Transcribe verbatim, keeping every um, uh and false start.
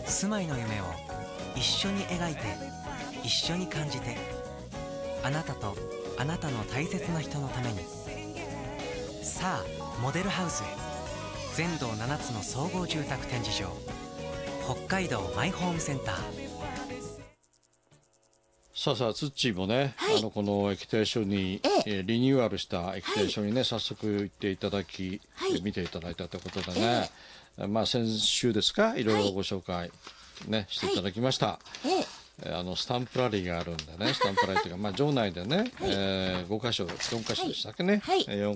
住まいの夢を一緒に描いて一緒に感じて、あなたとあなたの大切な人のために。さあモデルハウスへ。全道ななつの総合住宅展示場、北海道マイホームセンター。 さあさあツッチーもね、はい、あのこの液体書に、えええー、リニューアルした液体書にね、はい、早速行っていただき、はい、見ていただいたということでね、えー、まあ先週ですか、いろいろご紹介、ね、はい、していただきました、はい、えー、あのスタンプラリーがあるんでね、スタンプラリーというか、まあ、場内でね、はい、えー、ごかしょよんかしょでしたっけね、はい、